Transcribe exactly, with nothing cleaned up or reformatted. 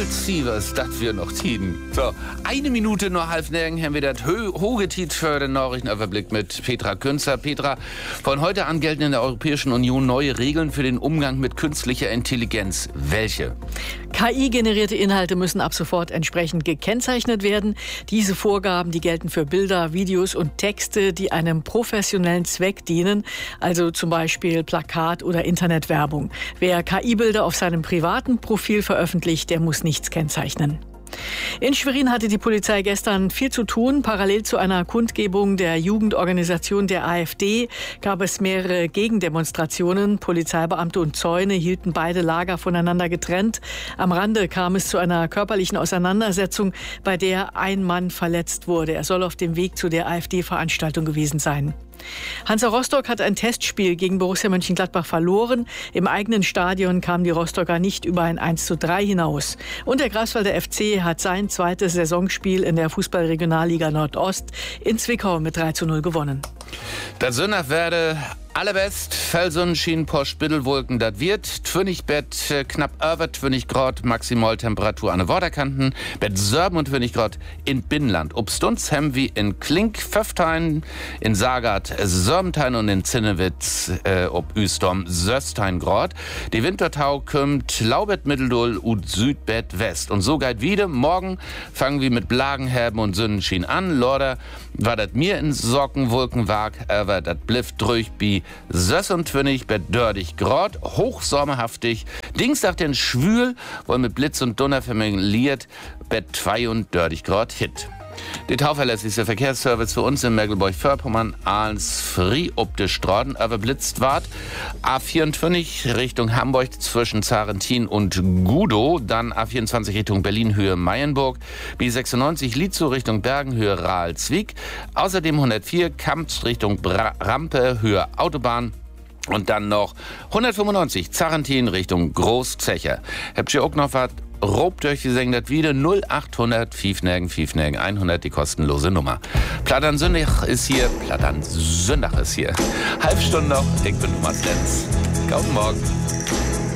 Sievers, das wir noch tiden. So, eine Minute nur halb nirgend haben wir das Hogetit für den Nachrichtenüberblick mit Petra Künzer. Petra, von heute an gelten in der Europäischen Union neue Regeln für den Umgang mit künstlicher Intelligenz. Welche? K I-generierte Inhalte müssen ab sofort entsprechend gekennzeichnet werden. Diese Vorgaben, die gelten für Bilder, Videos und Texte, die einem professionellen Zweck dienen, also zum Beispiel Plakat- oder Internetwerbung. Wer K I-Bilder auf seinem privaten Profil veröffentlicht, der muss nichts kennzeichnen. In Schwerin hatte die Polizei gestern viel zu tun. Parallel zu einer Kundgebung der Jugendorganisation der AfD gab es mehrere Gegendemonstrationen. Polizeibeamte und Zäune hielten beide Lager voneinander getrennt. Am Rande kam es zu einer körperlichen Auseinandersetzung, bei der ein Mann verletzt wurde. Er soll auf dem Weg zu der AfD-Veranstaltung gewesen sein. Hansa Rostock hat ein Testspiel gegen Borussia Mönchengladbach verloren. Im eigenen Stadion kamen die Rostocker nicht über ein eins zu drei hinaus. Und der Greifswalder F C hat sein zweites Saisonspiel in der Fußball-Regionalliga Nordost in Zwickau mit drei zu null gewonnen. Das Sönnach werde allerbest, Felsonnenschien, Posch, Bittelwolken, das wird. Twünnigbett, äh, knapp über zwanzig Grad, Maximaltemperatur an den Waterkanten. Bett Sörben und zwanzig Grad in Binnenland. Obstunz haben wir in Klink, Pföftein, in Sagard, Sörbentein und in Zinnewitz, äh, ob Üstorm, Söstein Grad. Die Wintertau kommt Laubett, Mitteldol und Südbett West. Und so geht wieder. Morgen fangen wir mit Blagenherben und Sonnenschien an. Lorder war das mir in Sockenwolkenwag, aber das blifft durch bi sechsundzwanzig bei dördig Grad, hochsommerhaftig. Dienstag den Schwül, wohl mit Blitz und Donner vermengliert, bei zweiunddördig Grad Hit. Der tauverlässlichste Verkehrsservice für uns in Mecklenburg-Vorpommern, Ahlens, Frie, ob de Straßen überblitzt ward. A vierundzwanzig Richtung Hamburg zwischen Zarentin und Gudow, dann A vierundzwanzig Richtung Berlin, Höhe Mayenburg, B sechsundneunzig Lietzow Richtung Bergen, Höhe Rahl-Zwick, außerdem hundertvier Kamps Richtung Bra- Rampe, Höhe Autobahn. Und dann noch hundertfünfundneunzig Zarentin Richtung Großzecher. Habt ihr auch noch was? Robt euch, wir sagen das wieder, null achthundert Fiefnägen, Fiefnägen, hundert, die kostenlose Nummer. Plattern Sündach ist hier, Plattern Sündach ist hier. Halb Stunde noch, ich bin Thomas Lenz. Guten Morgen.